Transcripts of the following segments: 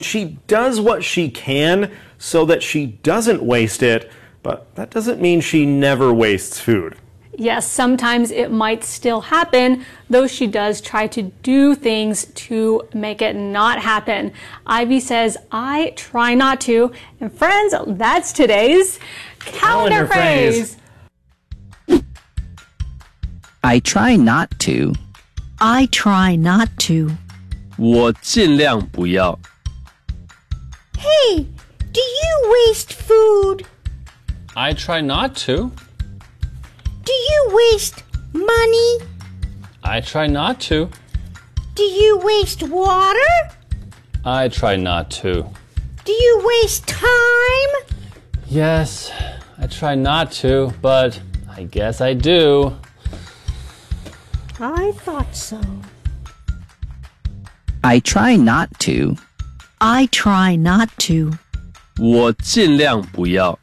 She does what she can so that she doesn't waste it, but that doesn't mean she never wastes food. Yes, sometimes it might still happen, though she does try to do things to make it not happen. Ivy says, I try not to. And friends, that's today's calendar phrase. I try not to. I try not to. 我尽量不要。 Hey, do you waste food? I try not to. Do you waste money? I try not to. Do you waste water? I try not to. Do you waste time? Yes, I try not to, but I guess I do. I thought so. I try not to. I try not to. 我尽量不要。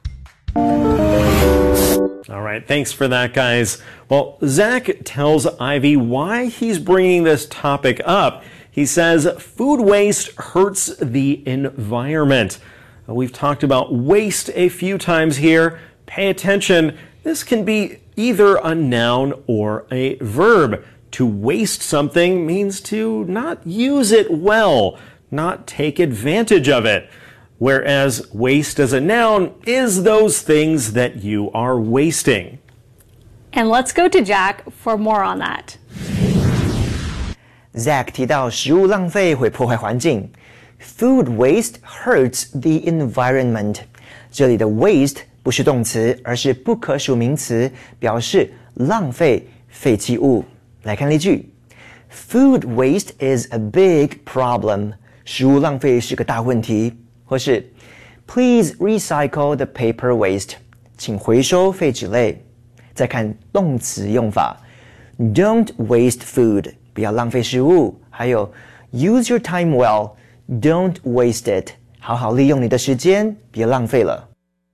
All right, thanks for that, guys. Well, Zach tells Ivy why he's bringing this topic up. He says food waste hurts the environment. We've talked about waste a few times here. Pay attention. This can be either a noun or a verb. To waste something means to not use it well, not take advantage of it. Whereas waste as a noun is those things that you are wasting. And let's go to Jack for more on that. Zach 提到食物浪费会破坏环境 ，Food waste hurts the environment。这里的 waste 不是动词，而是不可数名词，表示浪费、废弃物。来看例句 ：Food waste is a big problem。食物浪费是个大问题。或是 Please recycle the paper waste。请回收废纸类。再看动词用法 ，Don't waste food。不要浪费食物。还有 Use your time well。Don't waste it。好好利用你的时间，别浪费了。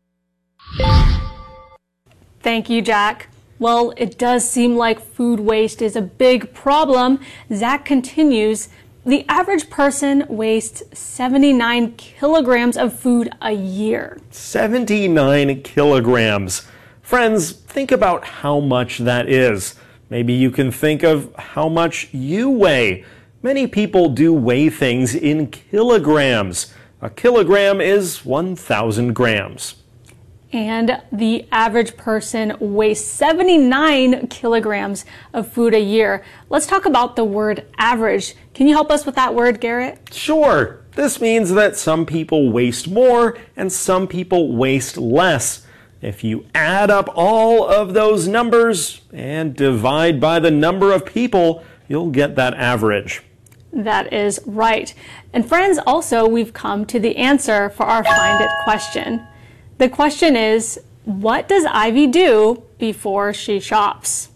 Thank you, Jack. Well, it does seem like food waste is a big problem. Zach continues, the average person wastes 79 kilograms of food a year. 79 kilograms. Friends, think about how much that is. Maybe you can think of how much you weigh. Many people do weigh things in kilograms. A kilogram is 1,000 grams. And the average person wastes 79 kilograms of food a year. Let's talk about the word average. Can you help us with that word, Garrett? Sure. This means that some people waste more and some people waste less. If you add up all of those numbers and divide by the number of people, you'll get that average. That is right. And friends, also, we've come to the answer for our Find It question. The question is, what does Ivy do before she shops?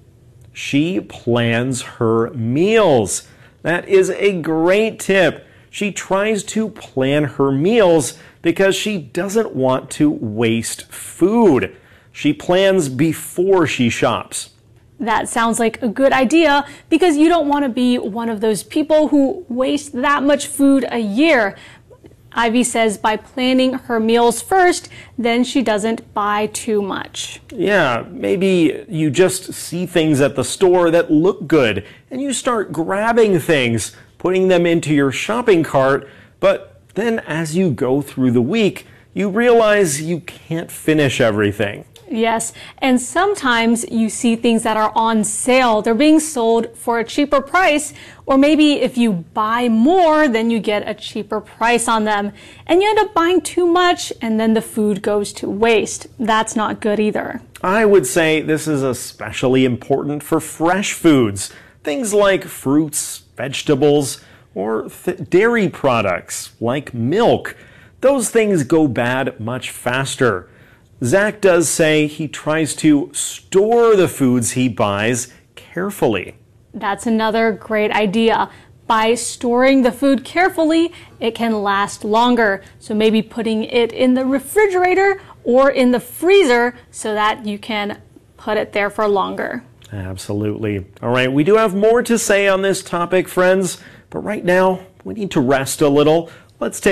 She plans her meals. That is a great tip. She tries to plan her meals because she doesn't want to waste food. She plans before she shops. That sounds like a good idea because you don't want to be one of those people who waste that much food a year. Ivy says by planning her meals first, then she doesn't buy too much. Yeah, maybe you just see things at the store that look good and you start grabbing things, putting them into your shopping cart, but then as you go through the week, you realize you can't finish everything. Yes, and sometimes you see things that are on sale. They're being sold for a cheaper price, or maybe if you buy more, then you get a cheaper price on them. And you end up buying too much, and then the food goes to waste. That's not good either. I would say this is especially important for fresh foods. Things like fruits, vegetables, or dairy products like milk. Those things go bad much faster. Zach does say he tries to store the foods he buys carefully. That's another great idea. By storing the food carefully, it can last longer. So maybe putting it in the refrigerator or in the freezer so that you can put it there for longer. Absolutely. All right, we do have more to say on this topic, friends, but right now we need to rest a little. Let's take